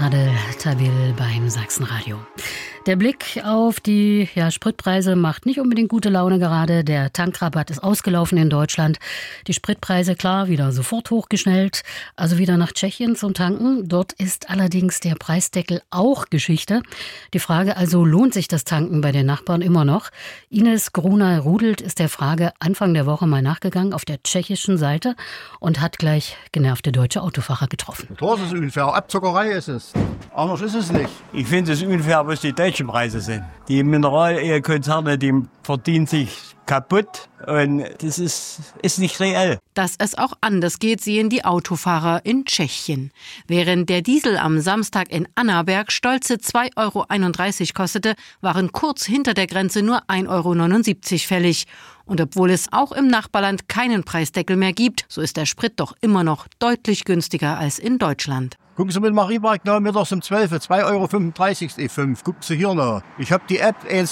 Adel Tawil beim Sachsenradio. Der Blick auf die Spritpreise macht nicht unbedingt gute Laune gerade. Der Tankrabatt ist ausgelaufen in Deutschland. Die Spritpreise, klar, wieder sofort hochgeschnellt. Also wieder nach Tschechien zum Tanken. Dort ist allerdings der Preisdeckel auch Geschichte. Die Frage also, lohnt sich das Tanken bei den Nachbarn immer noch? Ines Grunay-Rudelt ist der Frage Anfang der Woche mal nachgegangen auf der tschechischen Seite und hat gleich genervte deutsche Autofahrer getroffen. Das ist unfair. Abzockerei ist es. Anders ist es nicht. Ich finde es unfair, was die deutschen Preise sind. Die Mineralölkonzerne, die verdienen sich kaputt und das ist nicht reell. Dass es auch anders geht, sehen die Autofahrer in Tschechien. Während der Diesel am Samstag in Annaberg stolze 2,31 € kostete, waren kurz hinter der Grenze nur 1,79 € fällig. Und obwohl es auch im Nachbarland keinen Preisdeckel mehr gibt, so ist der Sprit doch immer noch deutlich günstiger als in Deutschland. Gucken Sie mit Mariemarkt nach, mittags um 12 2,35 € E5. Gucken Sie hier noch. Ich habe die App